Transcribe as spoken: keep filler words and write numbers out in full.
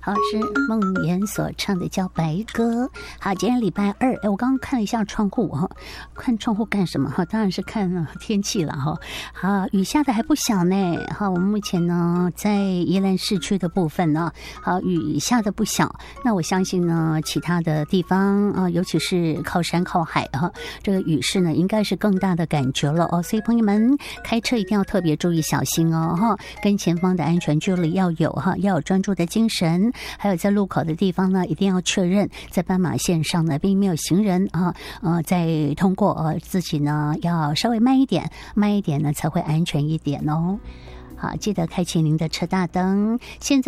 好，是梦妍所唱的叫《白鸽》。好，今天礼拜二，哎，我刚刚看了一下窗户哈，看窗户干什么哈？当然是看天气了哈。好，雨下的还不小呢。好，我们目前呢在宜兰市区的部分呢，好，雨下的不小。那我相信呢，其他的地方啊，尤其是靠山靠海哈，这个雨势呢应该是更大的感觉了哦。所以朋友们开车一定要特别注意小心哦哈，跟前方的安全距离要有哈，要有专注的精神。还有在路口的地方呢，一定要确认在斑马线上呢并没有行人啊，呃，在通过呃自己呢要稍微慢一点，慢一点呢才会安全一点哦。好，记得开启您的车大灯。现在。